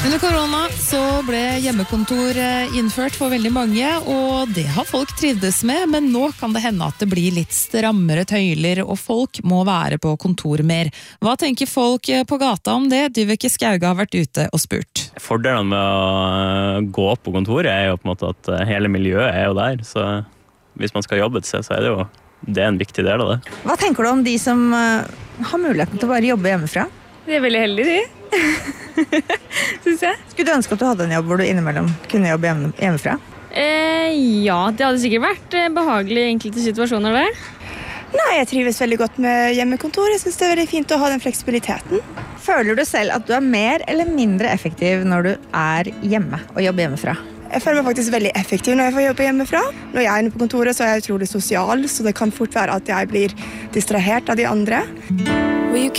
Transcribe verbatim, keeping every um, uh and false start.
Under korona så ble hjemmekontor innført for veldig mange, og det har folk trivdes med, men nå kan det hende at det blir litt strammere tøyler, og folk må være på kontor mer. Hva tenker folk på gata om det? Dyveke Skauge har vært ute og spurt. Fordelen med å gå på kontoret er jo på en måte at hele miljøet er jo der, så hvis man skal jobbe til seg, så er det jo det er en viktig del av det. Hva tenker du om de som har muligheten til å bare jobbe hjemmefra? De er veldig heldige, de. Synes jeg. Skulle du ønske at du hadde en jobb hvor du innimellom kunne jobbe hjemmefra? Eh, ja, det hadde sikkert vært behagelig i enkelte situasjoner der. Nei, jeg trives veldig godt med hjemmekontor. Jeg synes det er veldig fint å ha den fleksibiliteten. Føler du selv at du er mer eller mindre effektiv når du er hjemme og jobber hjemmefra? Jeg føler meg faktisk veldig effektiv når jeg får jobbe hjemmefra. Når jeg er inne på kontoret så er jeg utrolig sosial, så det kan fort være at jeg blir distrahert av de andre.